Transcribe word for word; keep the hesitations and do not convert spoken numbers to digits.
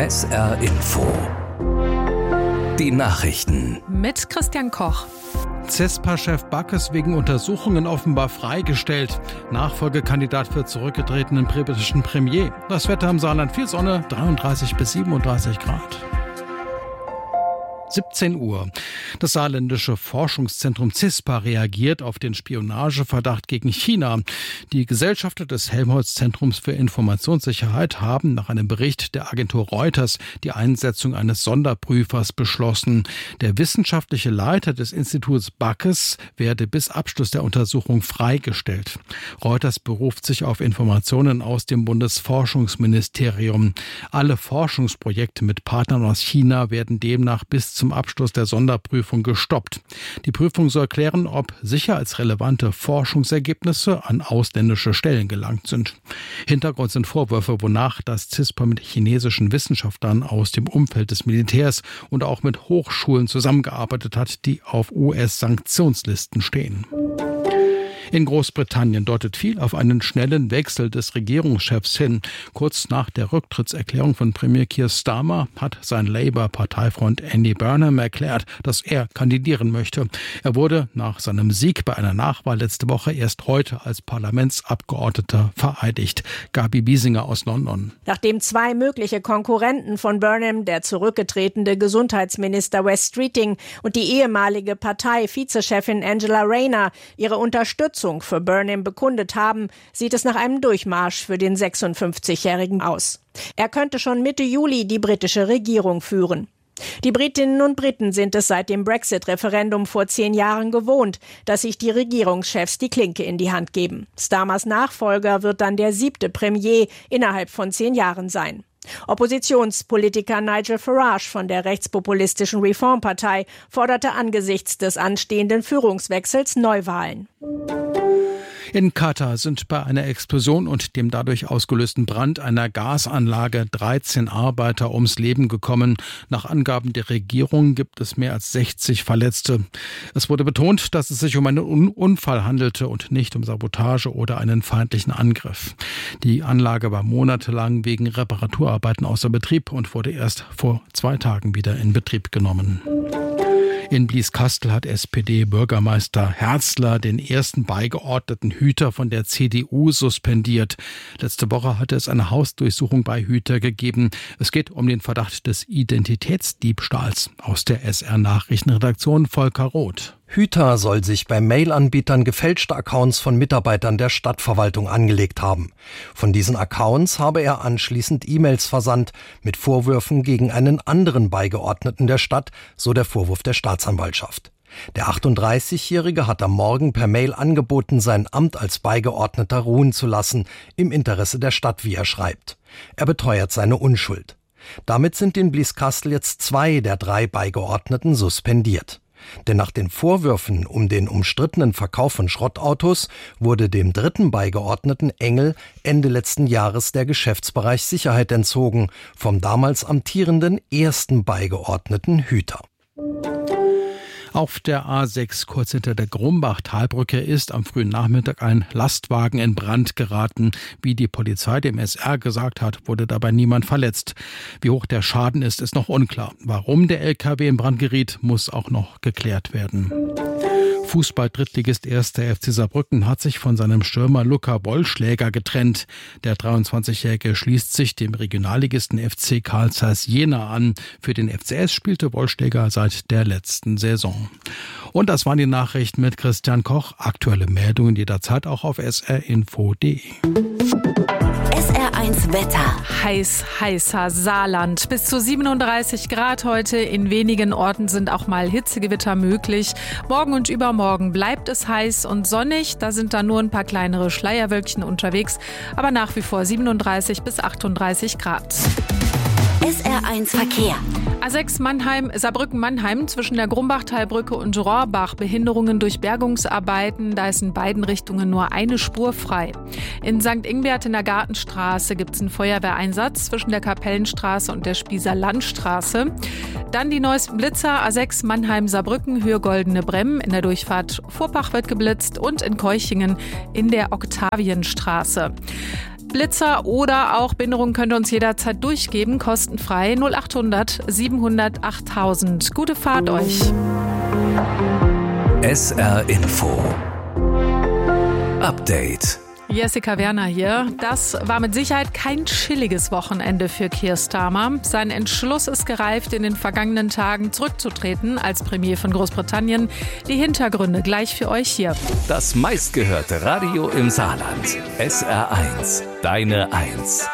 S R Info. Die Nachrichten. Mit Christian Koch. CESPA-Chef Backes wegen Untersuchungen offenbar freigestellt. Nachfolgekandidat für zurückgetretenen britischen Premier. Das Wetter im Saarland: viel Sonne, dreiunddreißig bis siebenunddreißig Grad. siebzehn Uhr. Das saarländische Forschungszentrum CESPA reagiert auf den Spionageverdacht gegen China. Die Gesellschafter des Helmholtz-Zentrums für Informationssicherheit haben nach einem Bericht der Agentur Reuters die Einsetzung eines Sonderprüfers beschlossen. Der wissenschaftliche Leiter des Instituts Backes werde bis Abschluss der Untersuchung freigestellt. Reuters beruft sich auf Informationen aus dem Bundesforschungsministerium. Alle Forschungsprojekte mit Partnern aus China werden demnach bis zum Abschluss der Sonderprüfung gestoppt. Die Prüfung soll klären, ob sicherheitsrelevante Forschungsergebnisse an ausländische Stellen gelangt sind. Hintergrund sind Vorwürfe, wonach das CESPA mit chinesischen Wissenschaftlern aus dem Umfeld des Militärs und auch mit Hochschulen zusammengearbeitet hat, die auf U S-Sanktionslisten stehen. In Großbritannien deutet viel auf einen schnellen Wechsel des Regierungschefs hin. Kurz nach der Rücktrittserklärung von Premier Keir Starmer hat sein Labour-Parteifreund Andy Burnham erklärt, dass er kandidieren möchte. Er wurde nach seinem Sieg bei einer Nachwahl letzte Woche erst heute als Parlamentsabgeordneter vereidigt. Gabi Biesinger aus London. Nachdem zwei mögliche Konkurrenten von Burnham, der zurückgetretene Gesundheitsminister Wes Streeting und die ehemalige Partei-Vizechefin Angela Rayner, ihre Unterstützung für Burnham bekundet haben, sieht es nach einem Durchmarsch für den sechsundfünfzigjährigen aus. Er könnte schon Mitte Juli die britische Regierung führen. Die Britinnen und Briten sind es seit dem Brexit-Referendum vor zehn Jahren gewohnt, dass sich die Regierungschefs die Klinke in die Hand geben. Starmers Nachfolger wird dann der siebte Premier innerhalb von zehn Jahren sein. Oppositionspolitiker Nigel Farage von der rechtspopulistischen Reformpartei forderte angesichts des anstehenden Führungswechsels Neuwahlen. In Katar sind bei einer Explosion und dem dadurch ausgelösten Brand einer Gasanlage dreizehn Arbeiter ums Leben gekommen. Nach Angaben der Regierung gibt es mehr als sechzig Verletzte. Es wurde betont, dass es sich um einen Unfall handelte und nicht um Sabotage oder einen feindlichen Angriff. Die Anlage war monatelang wegen Reparaturarbeiten außer Betrieb und wurde erst vor zwei Tagen wieder in Betrieb genommen. In Blieskastel hat S P D-Bürgermeister Herzler den ersten beigeordneten Hüter von der C D U suspendiert. Letzte Woche hatte es eine Hausdurchsuchung bei Hüter gegeben. Es geht um den Verdacht des Identitätsdiebstahls. Aus der S R-Nachrichtenredaktion Volker Roth. Hüter soll sich bei Mail-Anbietern gefälschte Accounts von Mitarbeitern der Stadtverwaltung angelegt haben. Von diesen Accounts habe er anschließend E-Mails versandt mit Vorwürfen gegen einen anderen Beigeordneten der Stadt, so der Vorwurf der Staatsanwaltschaft. Der achtunddreißigjährige hat am Morgen per Mail angeboten, sein Amt als Beigeordneter ruhen zu lassen, im Interesse der Stadt, wie er schreibt. Er beteuert seine Unschuld. Damit sind in Blieskastel jetzt zwei der drei Beigeordneten suspendiert. Denn nach den Vorwürfen um den umstrittenen Verkauf von Schrottautos wurde dem dritten Beigeordneten Engel Ende letzten Jahres der Geschäftsbereich Sicherheit entzogen, vom damals amtierenden ersten Beigeordneten Hüter. Auf der A sechs kurz hinter der Grumbach-Talbrücke ist am frühen Nachmittag ein Lastwagen in Brand geraten. Wie die Polizei dem S R gesagt hat, wurde dabei niemand verletzt. Wie hoch der Schaden ist, ist noch unklar. Warum der L K W in Brand geriet, muss auch noch geklärt werden. Fußball-Drittligist erster F C Saarbrücken hat sich von seinem Stürmer Luca Wollschläger getrennt. Der dreiundzwanzigjährige schließt sich dem Regionalligisten F C Carl Zeiss Jena an. Für den F C S spielte Wollschläger seit der letzten Saison. Und das waren die Nachrichten mit Christian Koch. Aktuelle Meldungen jederzeit auch auf s r info punkt d e. S R eins Wetter. Heiß, heißer Saarland. Bis zu siebenunddreißig Grad heute. In wenigen Orten sind auch mal Hitzegewitter möglich. Morgen und übermorgen bleibt es heiß und sonnig. Da sind dann nur ein paar kleinere Schleierwölkchen unterwegs. Aber nach wie vor siebenunddreißig bis achtunddreißig Grad. S R eins Verkehr. A sechs Mannheim, Saarbrücken-Mannheim zwischen der Grumbachtalbrücke und Rohrbach. Behinderungen durch Bergungsarbeiten. Da ist in beiden Richtungen nur eine Spur frei. In Sankt Ingbert in der Gartenstraße gibt es einen Feuerwehreinsatz zwischen der Kapellenstraße und der Spießer Landstraße. Dann die neuesten Blitzer. A sechs Mannheim-Saarbrücken, Höhe Goldene Bremm. In der Durchfahrt Vorpach wird geblitzt und in Keuchingen in der Oktavienstraße. Blitzer oder auch Behinderung könnt ihr uns jederzeit durchgeben, kostenfrei null acht hundert siebenhundert achttausend. Gute Fahrt euch. S R Info Update. Jessica Werner hier. Das war mit Sicherheit kein chilliges Wochenende für Keir Starmer. Sein Entschluss ist gereift, in den vergangenen Tagen zurückzutreten als Premier von Großbritannien. Die Hintergründe gleich für euch hier. Das meistgehörte Radio im Saarland. S R eins. Deine Eins.